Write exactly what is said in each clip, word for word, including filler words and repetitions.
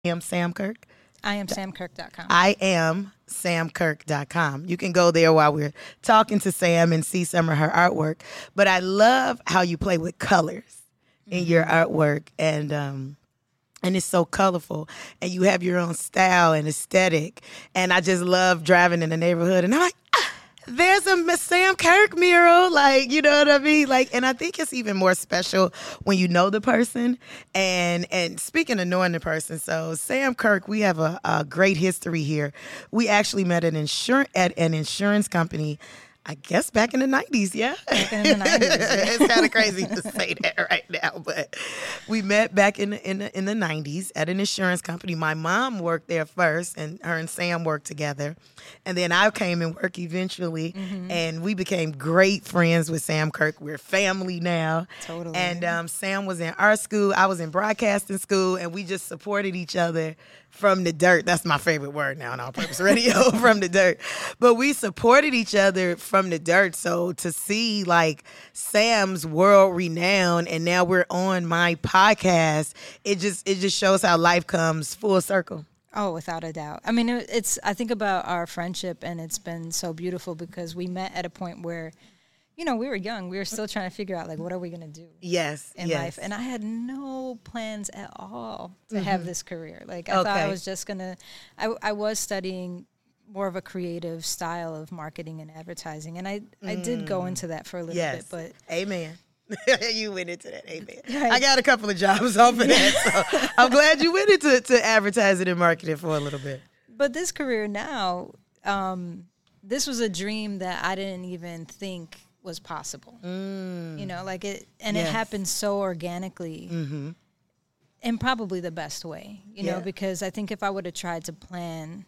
am Sam Kirk. I am sam kirk dot com. I am sam kirk dot com. You can go there while we're talking to Sam and see some of her artwork. But I love how you play with colors in your artwork, and um, and it's so colorful, and you have your own style and aesthetic. And I just love driving in the neighborhood, and I'm like, ah, there's a Miss Sam Kirk mural, like, you know what I mean? Like, and I think it's even more special when you know the person. And and speaking of knowing the person, so Sam Kirk, we have a, a great history here. We actually met an insur- at an insurance company, I guess back in the nineties, yeah? Back in the nineties. It's kind of crazy to say that right now, but we met back in the, in the in the nineties at an insurance company. My mom worked there first, and her and Sam worked together. And then I came and worked eventually, mm-hmm. and we became great friends with Sam Kirk. We're family now. Totally. And um, Sam was in art school. I was in broadcasting school, and we just supported each other from the dirt. That's my favorite word now on All Purpose Radio, from the dirt. But we supported each other from the dirt. So to see like Sam's world renowned, and now we're on my podcast, it just it just shows how life comes full circle. Oh, without a doubt. I mean, it, it's, I think about our friendship, and it's been so beautiful because we met at a point where, you know, we were young. We were still trying to figure out, like, what are we going to do? Yes, in yes. life. And I had no plans at all to mm-hmm. have this career. Like, I okay. thought I was just going to, I, I was studying more of a creative style of marketing and advertising. And I, mm. I did go into that for a little yes. bit, but. Amen. You went into that, amen. Right. I got a couple of jobs off of that, so I'm glad you went into to advertising and marketing for a little bit. But this career now, um, this was a dream that I didn't even think was possible. Mm. You know, like it, and yes. it happened so organically, mm-hmm. in probably the best way. You yeah. know, because I think if I would have tried to plan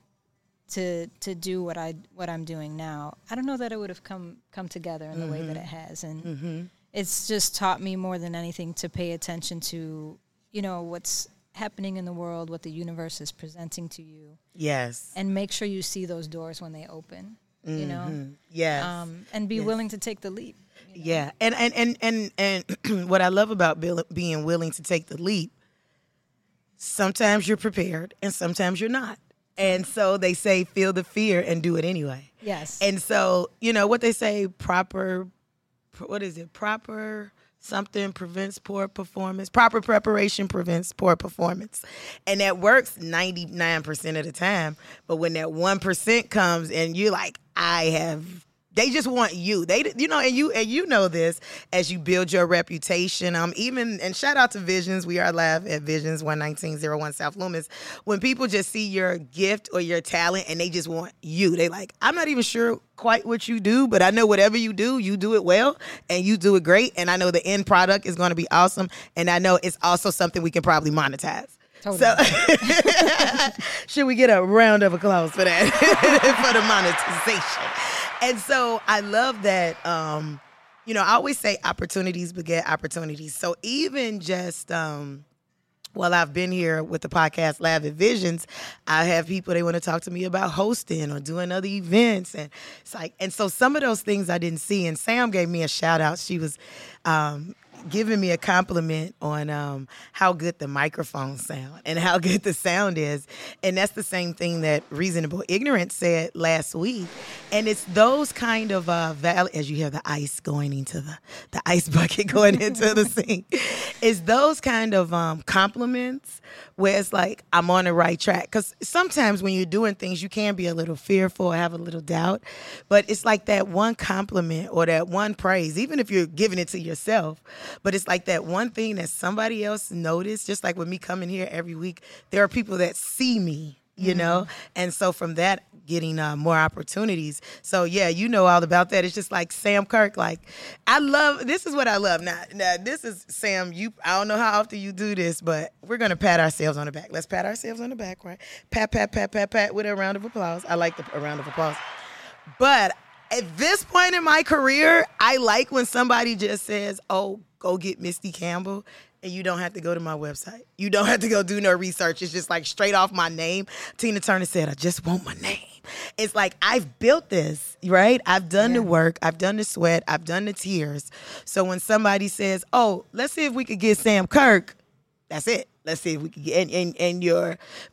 to to do what I what I'm doing now, I don't know that it would have come come together in mm-hmm. the way that it has, and. Mm-hmm. It's just taught me more than anything to pay attention to, you know, what's happening in the world, what the universe is presenting to you. Yes. And make sure you see those doors when they open, mm-hmm. you know? Yes. Um, and be yes. willing to take the leap. You know? Yeah. And, and, and, and, and what I love about being willing to take the leap, sometimes you're prepared and sometimes you're not. And so they say, feel the fear and do it anyway. Yes. And so, you know, what they say, proper... what is it? Proper something prevents poor performance. Proper preparation prevents poor performance. And that works ninety-nine percent of the time. But when that one percent comes and you're like, I have, they just want you. They, you know, and you and you know this as you build your reputation. Um, even, and shout out to Visions. We are live at Visions one nineteen oh one South Loomis. When people just see your gift or your talent and they just want you, they like, I'm not even sure quite what you do, but I know whatever you do, you do it well and you do it great. And I know the end product is going to be awesome. And I know it's also something we can probably monetize. Totally. So should we get a round of applause for that, for the monetization? And so I love that, um, you know, I always say opportunities beget opportunities. So even just, um, while I've been here with the podcast Live at Visions, I have people, they want to talk to me about hosting or doing other events. And it's like, and so some of those things I didn't see. And Sam gave me a shout out. She was, um, giving me a compliment on um, how good the microphones sound and how good the sound is. And that's the same thing that Reasonable Ignorance said last week. And it's those kind of, uh, val- as you hear the ice going into the, the ice bucket going into the sink, it's those kind of um, compliments where it's like, I'm on the right track. Because sometimes when you're doing things, you can be a little fearful or have a little doubt. But it's like that one compliment or that one praise, even if you're giving it to yourself. But it's like that one thing that somebody else noticed, just like with me coming here every week, there are people that see me, you mm-hmm. know? And so from that, getting uh, more opportunities. So, yeah, you know all about that. It's just like Sam Kirk. Like, I love, this is what I love. Now, now this is, Sam, you, I don't know how often you do this, but we're going to pat ourselves on the back. Let's pat ourselves on the back, right? Pat, pat, pat, pat, pat with a round of applause. I like the a round of applause. But at this point in my career, I like when somebody just says, oh, go get Misty Campbell, and you don't have to go to my website. You don't have to go do no research. It's just like straight off my name. Tina Turner said, I just want my name. It's like, I've built this, right? I've done yeah. the work. I've done the sweat. I've done the tears. So when somebody says, oh, let's see if we could get Sam Kirk, that's it. Let's see if we can get and, and, and your